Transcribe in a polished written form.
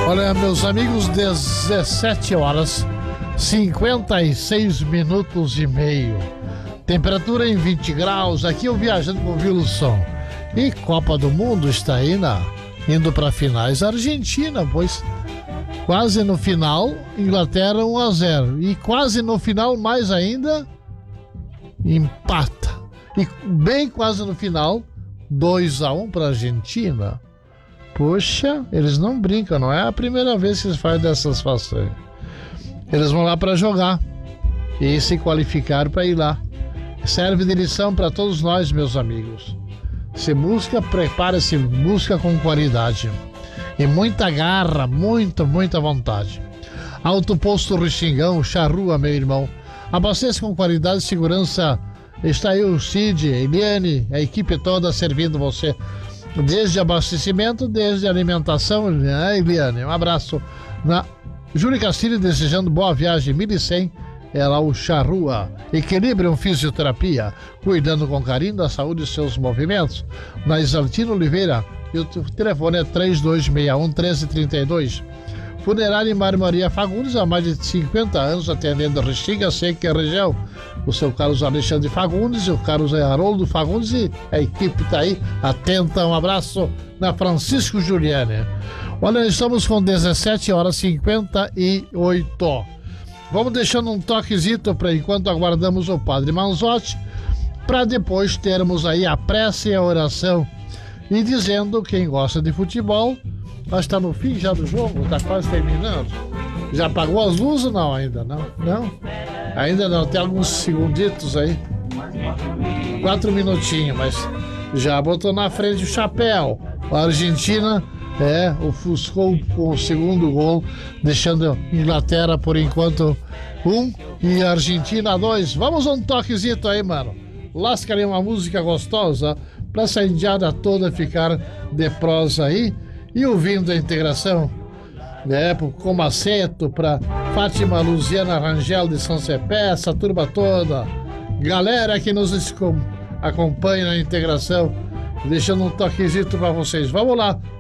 Olha, meus amigos, 17 horas 56 minutos e meio. Temperatura em 20 graus. Aqui eu viajando com o Wilson. E Copa do Mundo está aí indo para finais. Argentina, pois quase no final, Inglaterra 1-0. E quase no final, mais ainda, empata. E bem quase no final, 2-1 para a Argentina. Poxa, eles não brincam, não é a primeira vez que eles fazem dessas façanhas. Eles vão lá para jogar e se qualificar para ir lá. Serve de lição para todos nós, meus amigos. Se busca, prepare-se, busca com qualidade. E muita garra, muita vontade. Alto Posto Rixingão, Charrua, meu irmão. Abasteça com qualidade e segurança. Está aí o Cid, Eliane, a equipe toda servindo você. Desde abastecimento, desde alimentação, né, Eliane? Um abraço. Na Júlia Castilho, desejando boa viagem, 1100. É lá o Charrua. Equilibrium Fisioterapia, cuidando com carinho da saúde e seus movimentos. Na Isaltino Oliveira, e o telefone é 3261-1332. Funerária e Marmoraria Fagundes, há mais de 50 anos, atendendo Restinga, Seca e região. O seu Carlos Alexandre Fagundes e o Carlos Haroldo Fagundes, e a equipe está aí, atenta. Um abraço na Francisco Giuliani. Olha, estamos com 17 horas 58. Vamos deixando um toquezito para enquanto aguardamos o Padre Manzotti, para depois termos aí a prece e a oração. E dizendo, quem gosta de futebol, nós está no fim já do jogo, está quase terminando. Já apagou as luzes ou não? Ainda não? Não? Ainda não, tem alguns segunditos aí. 4 minutinhos, mas já botou na frente o chapéu. A Argentina ofuscou com o segundo gol, deixando Inglaterra por enquanto 1 e Argentina 2. Vamos a um toquezito aí, mano. Lasca ali uma música gostosa pra essa indiada toda ficar de prosa aí. E ouvindo a integração, pro Comaceto, pra Fátima Luziana Rangel de São Cepé, essa turma toda, galera que nos acompanha na integração, deixando um toquezito pra vocês. Vamos lá.